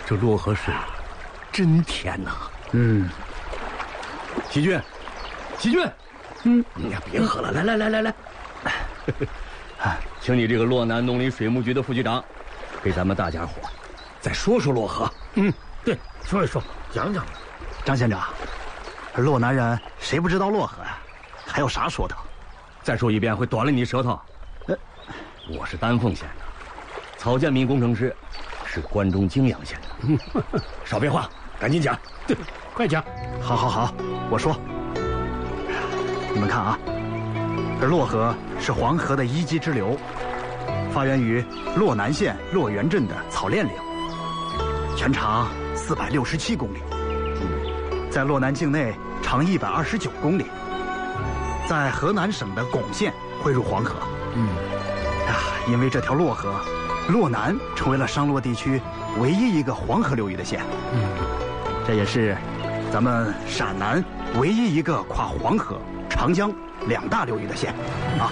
这洛河水真甜呐！细菌，细菌，你呀别喝了，来，请你这个洛南农林水牧局的副局长，给咱们大家伙再说说洛河。 对，说一说，讲讲。 张县长，洛南人谁不知道洛河呀？还有啥说的？ 再说一遍会短了你舌头。我是丹凤县的，曹建民工程师是关中泾阳县的。少废话，赶紧讲。 对，快讲。 好，我说。你们看啊，这洛河是黄河的一级支流，发源于洛南县洛源镇的草甸岭，全长467公里，在洛南境内长129公里，在河南省的巩县汇入黄河。因为这条洛河，洛南成为了商洛地区唯一一个黄河流域的县。这也是咱们陕南唯一一个跨黄河、长江2大流域的县啊！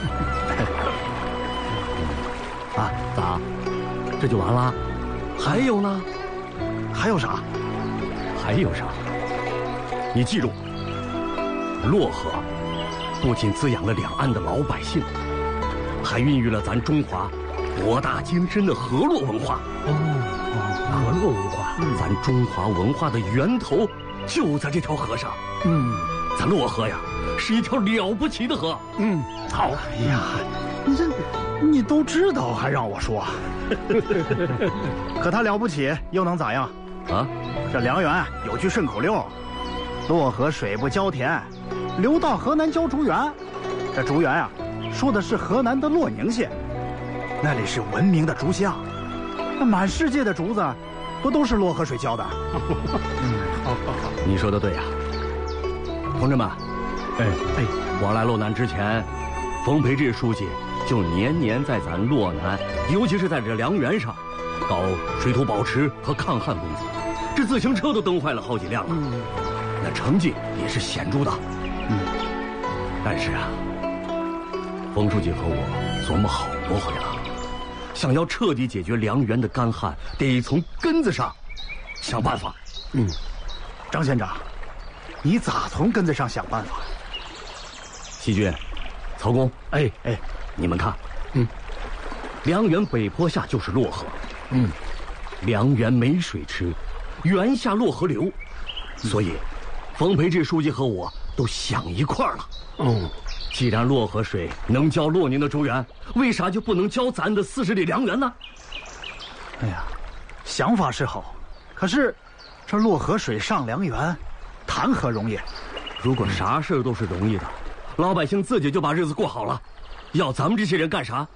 咋？这就完了？还有呢？ 还有啥？ 还有啥？你记住，洛河不仅滋养了两岸的老百姓，还孕育了咱中华博大精深的河洛文化。 河洛文化， 咱中华文化的源头就在这条河上。咱洛河呀，是一条了不起的河。 好。哎呀，你都知道还让我说？可它了不起又能咋样？这梁园有句顺口溜：洛河水不浇田，流到河南浇竹园。这竹园啊，说的是河南的洛宁县，那里是闻名的竹乡，那满世界的竹子不都是洛河水浇的？ 好， 你说的对呀，同志们。我来洛南之前，冯培志书记就年年在咱洛南，尤其是在这梁园上，搞水土保持和抗旱工作，这自行车都蹬坏了好几辆了。那成绩也是显著的。但是啊，冯书记和我琢磨好多回了，想要彻底解决梁园的干旱，得从根子上想办法。 张县长，你咋从根子上想办法？ 细菌，曹工，你们看，梁园北坡下就是洛河，梁园没水吃，源下洛河流，所以冯培志书记和我都想一块儿了。既然洛河水能浇洛宁的竹园，为啥就不能浇咱的40里梁园呢？ 哎呀，想法是好，可是这洛河水上梁园，谈何容易？ 如果啥事都是容易的，老百姓自己就把日子过好了，要咱们这些人干啥？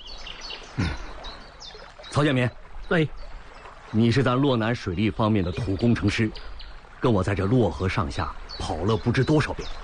曹建民，你是咱洛南水利方面的土工程师，跟我在这洛河上下跑了不知多少遍。